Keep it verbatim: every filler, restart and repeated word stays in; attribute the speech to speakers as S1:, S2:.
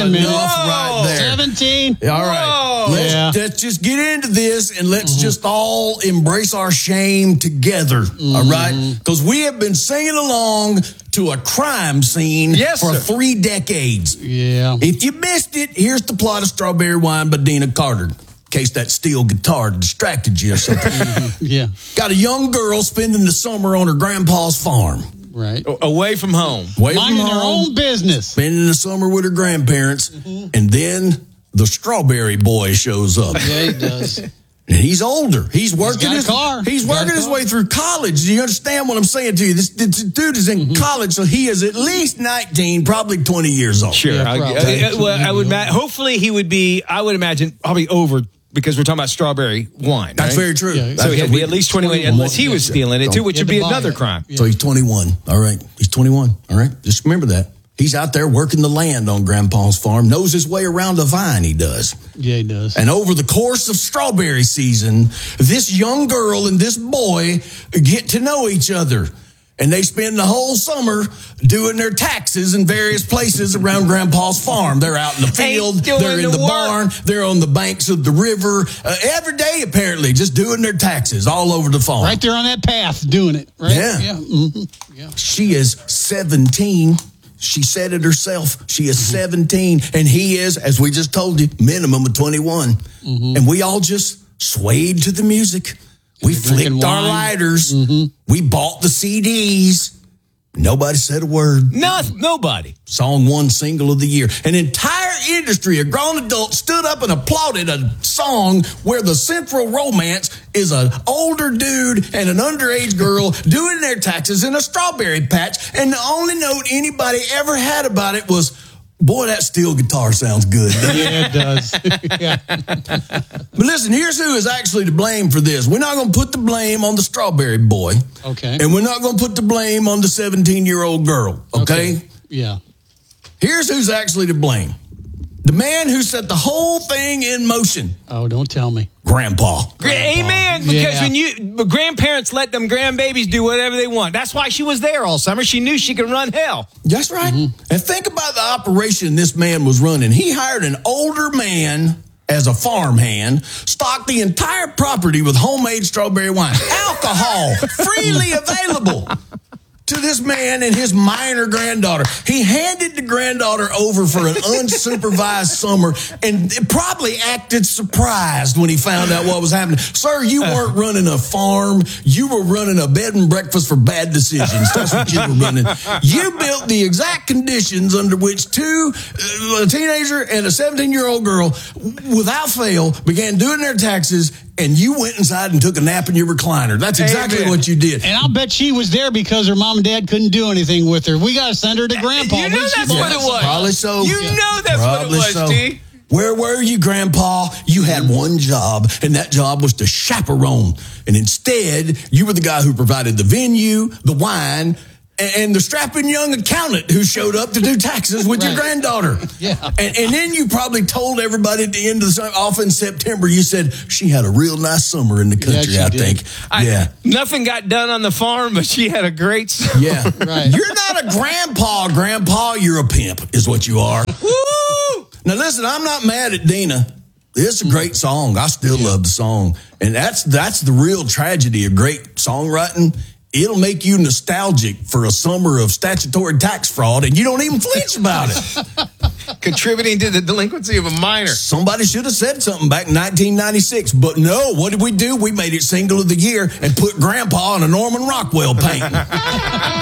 S1: a minute.
S2: right there.
S1: seventeen.
S2: All right. Let's,
S1: Yeah.
S2: let's just get into this and let's mm-hmm. just all embrace our shame together. Mm-hmm. All right? Because we have been singing along to a crime scene
S3: yes,
S2: for
S3: sir.
S2: three decades.
S1: Yeah.
S2: If you missed it, here's the plot of Strawberry Wine by Deana Carter. In case that steel guitar distracted you or something.
S1: Yeah.
S2: Got a young girl spending the summer on her grandpa's farm.
S1: Right.
S3: Away from home.
S2: Away
S1: Minding
S2: from
S1: their
S2: home,
S1: own business.
S2: Spending the summer with her grandparents. Mm-hmm. And then the Strawberry Boy shows up.
S1: Yeah, he does.
S2: And he's older. He's working
S1: he's
S2: his
S1: car.
S2: He's,
S1: he's
S2: working his way through college. Do you understand what I'm saying to you? This, this dude is in mm-hmm. college, so he is at least nineteen, probably twenty years old.
S3: Sure.
S1: Yeah,
S3: I, I, I, well, I would imagine, hopefully he would be, I would imagine, probably over, because we're talking about strawberry wine.
S2: That's
S3: right?
S2: very true.
S1: Yeah,
S2: That's
S3: so he had to be at least twenty-one, unless he was
S2: yeah.
S3: stealing it too, which would be another
S1: it.
S3: crime.
S1: Yeah.
S2: So he's twenty-one. All right. He's twenty-one. All right. Just remember that. He's out there working the land on Grandpa's farm, knows his way around the vine, he does.
S1: Yeah, he does.
S2: And over the course of strawberry season, this young girl and this boy get to know each other. And they spend the whole summer doing their taxes in various places around Grandpa's farm. They're out in the field, they're in the, the barn, they're on the banks of the river. Uh, every day, apparently, just doing their taxes all over the farm.
S1: Right there on that path, doing it. Right?
S2: Yeah.
S1: Yeah. Mm-hmm. Yeah.
S2: She is seventeen. She said it herself. She is mm-hmm. seventeen. And he is, as we just told you, minimum of twenty-one. Mm-hmm. And we all just swayed to the music. We
S1: You're
S2: flicked our
S1: wine.
S2: lighters.
S1: Mm-hmm.
S2: We bought the C Ds. Nobody said a word.
S3: No, nobody.
S2: Song one single of the year. An entire industry of grown adults stood up and applauded a song where the central romance is an older dude and an underage girl doing their taxes in a strawberry patch. And the only note anybody ever had about it was, boy, that steel guitar sounds good.
S1: Yeah, it does. Yeah.
S2: But listen, here's who is actually to blame for this. We're not going to put the blame on the strawberry boy.
S1: Okay.
S2: And we're not going to put the blame on the seventeen-year-old girl, okay?
S1: okay? Yeah.
S2: Here's who's actually to blame. The man who set the whole thing in motion.
S1: Oh, don't tell me.
S2: Grandpa.
S3: Grandpa. Amen. Because
S1: yeah.
S3: when you grandparents let them grandbabies do whatever they want. That's why she was there all summer. She knew she could run hell.
S2: That's right. Mm-hmm. And think about the operation this man was running. He hired an older man as a farmhand, stocked the entire property with homemade strawberry wine. Alcohol freely available to this man and his minor granddaughter. He handed the granddaughter over for an unsupervised summer and probably acted surprised when he found out what was happening. Sir, you weren't running a farm. You were running a bed and breakfast for bad decisions. That's what you were running. You built the exact conditions under which two, uh, a teenager and a seventeen-year-old girl, without fail, began doing their taxes, and you went inside and took a nap in your recliner. That's exactly
S3: Amen.
S2: what you did.
S1: And I'll bet she was there because her mom and dad couldn't do anything with her. We got to send her to Grandpa.
S3: You know that's what it was.
S2: Probably so.
S3: You
S2: Yeah.
S3: know that's
S2: Probably
S3: what it was,
S2: so.
S3: T.
S2: Where were you, Grandpa? You had one job, and that job was to chaperone. And instead, you were the guy who provided the venue, the wine, and the strapping young accountant who showed up to do taxes with
S1: Right.
S2: your granddaughter.
S1: Yeah.
S2: And, and then you probably told everybody at the end of the summer, off in September, you said, she had a real nice summer in the country,
S1: Yeah,
S2: I
S1: she did.
S2: think.
S3: I,
S2: yeah.
S3: Nothing got done on the farm, but she had a great summer.
S2: Yeah.
S1: Right.
S2: You're not a grandpa, Grandpa. You're a pimp, is what you are.
S3: Woo!
S2: Now, listen, I'm not mad at Deana. It's a great song. I still love the song. And that's that's the real tragedy of great songwriting. It'll make you nostalgic for a summer of statutory tax fraud, and you don't even flinch about it.
S3: Contributing to the delinquency of a minor.
S2: Somebody should have said something back in nineteen ninety-six. But no, what did we do? We made it single of the year and put Grandpa in a Norman Rockwell painting.